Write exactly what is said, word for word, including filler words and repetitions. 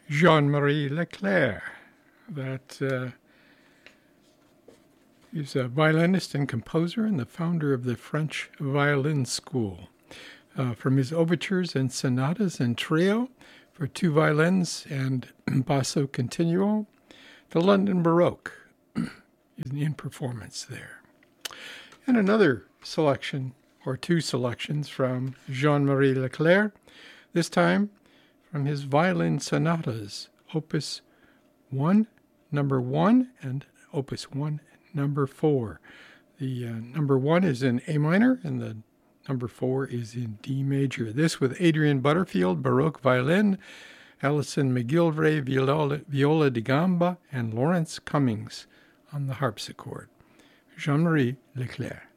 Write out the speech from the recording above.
Jean-Marie Leclair. That uh, he's a violinist and composer and the founder of the French Violin School. Uh, from his overtures and sonatas and trio for two violins and basso continuo, the London Baroque is in performance there. And another selection, or two selections, from Jean-Marie Leclair, this time from his violin sonatas, Opus one, number one, and Opus one, number four. The uh, number one is in A minor, and the number four is in D major. This with Adrian Butterfield, Baroque violin, Alison McGillivray, viola, viola da gamba, and Lawrence Cummings on the harpsichord. Jean-Marie Leclair.